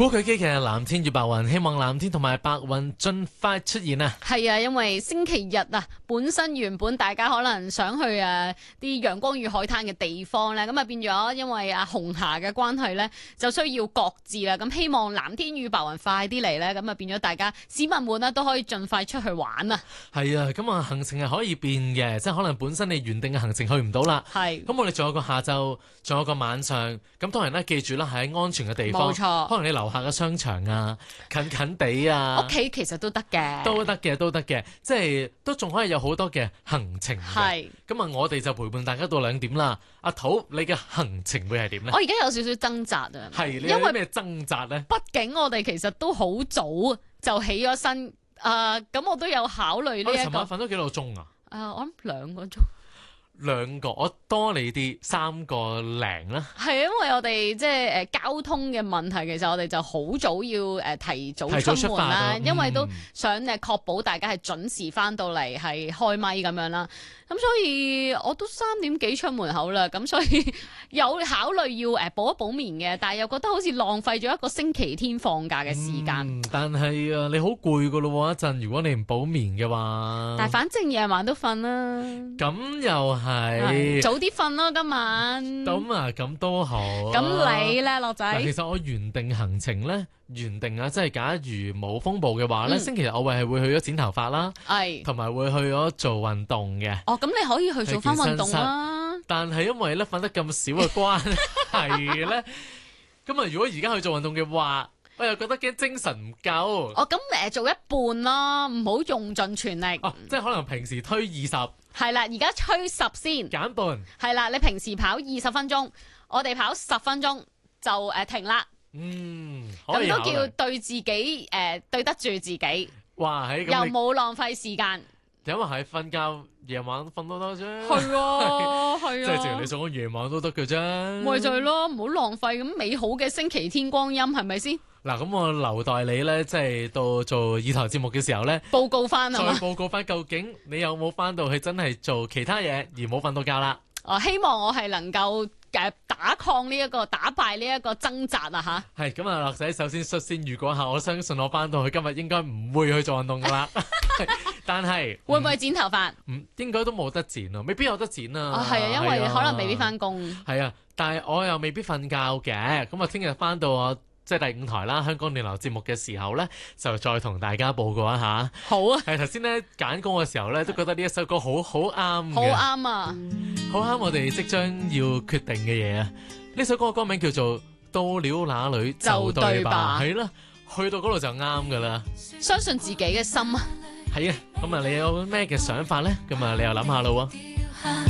古巨基嘅藍天與白雲，希望藍天同埋白雲盡快出現啊！ 係啊，因為星期日啊，本身原本大家可能想去啲陽光與海灘嘅地方咧，咁啊變咗因為紅霞嘅關係咧，就需要擱置啦。咁希望藍天與白雲快啲嚟咧，咁啊變咗大家市民們咧都可以盡快出去玩啊！ 係啊，咁啊行程係可以變嘅，即係可能本身你原定嘅行程去唔到啦。 係。 咁我哋仲有個下晝，仲有個晚上。咁當然咧，記住啦，喺安全嘅地方。 冇錯。 可能你樓下嘅商場啊，近近地啊， 屋企其實都得嘅。 都得嘅，都得嘅，即係都仲可以有好多嘅行程嘅。 係。 咁啊，我哋就陪伴大家到2點啦。阿土，你嘅行程會係點呢？ 我而家有少少掙扎啊。 係，你有啲咩掙扎呢？ 畢竟我哋其實都好早就起咗身，咁我都有考慮呢一個。 我尋晚瞓咗幾多個鐘啊？ 我諗2個鐘。 2個，我多你啲3個零啦。 係因為我哋即係交通嘅問題，其實我哋就好早要提早出門啦，因為都想確保大家係準時翻到嚟係開咪咁樣啦。咁所以我都3點幾出門口啦，咁所以有考慮要補一補眠嘅，但係又覺得好似浪費咗一個星期天放假嘅時間。 但係你好攰噶咯喎，一陣如果你唔補眠嘅話。 但係反正夜晚都瞓啦。 咁又係。 早啲瞓咯，今晚。 咁啊，咁都好。 咁你咧，樂仔？ 其實我原定行程咧，即係假如冇風暴嘅話咧，星期日我係會去咗剪頭髮啦，同埋會去咗做運動嘅。 咁你可以去做翻運動啦。 但係因為咧瞓得咁少嘅關係咧，咁啊如果而家去做運動嘅話，我又覺得驚精神唔夠。 咁做一半咯，唔好用盡全力。 即係可能平時推20。係啦，而家吹10先。 減半。 係啦，你平時跑20分鐘，我哋跑10分鐘就停啦。咁都叫對自己對得住自己。 哇， 又冇浪費時間。 因為係瞓覺，夜晚瞓都得啫。 係啊，係啊。 即係正如你所講，夜晚都得嘅啫。 咪就係咯，唔好浪費咁美好嘅星期天光陰，係咪先？ 嗱，咁我留待你咧，即係到做二台節目嘅時候咧， 報告翻係嘛？ 再報告翻究竟你有冇翻到去真係做其他嘢而冇瞓到覺啦？ 希望我係能夠打敗呢一個掙扎啊吓！ 係咁啊，樂仔首先率先預告下，我相信我翻到去今日應該唔會去做運動噶啦。但係會唔會剪頭髮？ 應該都冇得剪啊，未必有得剪啊。 係啊，因為可能未必翻工。 係啊，但係我又未必瞓覺嘅。咁啊，聽日翻到我即係第5台啦，香港電台節目嘅時候咧，就再同大家報告一下。 好啊。 係頭先咧揀歌嘅時候咧，都覺得呢一首歌好啱嘅。 好啱啊！ 好啱我哋即將要決定嘅嘢啊！呢首歌嘅歌名叫做《到了那裏就對吧》，係啦，去到嗰度就啱噶啦。 相信自己嘅心啊！ 係啊，咁啊，你有咩嘅想法咧？咁啊，你又諗下咯喎。